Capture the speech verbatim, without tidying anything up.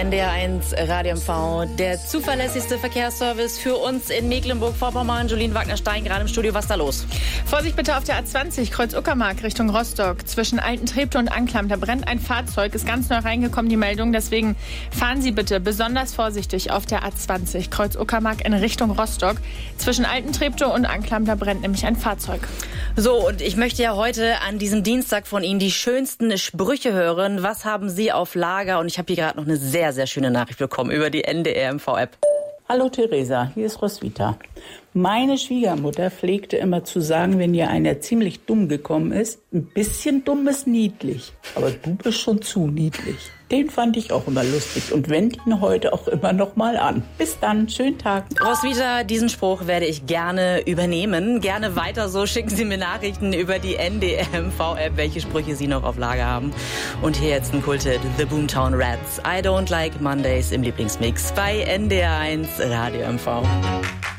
N D R eins Radio M V, der zuverlässigste Verkehrsservice für uns in Mecklenburg-Vorpommern. Jolien Wagner-Stein gerade im Studio. Was ist da los? Vorsicht bitte auf der A zwanzig, Kreuz Uckermark Richtung Rostock. Zwischen Alten-Treptow und Anklam, da brennt ein Fahrzeug. Ist ganz neu reingekommen, die Meldung. Deswegen fahren Sie bitte besonders vorsichtig auf der A zwanzig, Kreuz Uckermark in Richtung Rostock. Zwischen Alten-Treptow und Anklam, da brennt nämlich ein Fahrzeug. So, und ich möchte ja heute an diesem Dienstag von Ihnen die schönsten Sprüche hören. Was haben Sie auf Lager? Und ich habe hier gerade noch eine sehr, sehr schöne Nachricht bekommen über die N D R M V-App. Hallo Theresa, hier ist Roswitha. Meine Schwiegermutter pflegte immer zu sagen, wenn ihr einer ziemlich dumm gekommen ist, ein bisschen dumm ist niedlich, aber du bist schon zu niedlich. Den fand ich auch immer lustig und wende ihn heute auch immer noch mal an. Bis dann, schönen Tag. Roswitha, diesen Spruch werde ich gerne übernehmen. Gerne weiter so, schicken Sie mir Nachrichten über die N D R M V-App, welche Sprüche Sie noch auf Lager haben. Und hier jetzt ein Kulthit, The Boomtown Rats. I don't like Mondays im Lieblingsmix bei N D R eins Radio M V.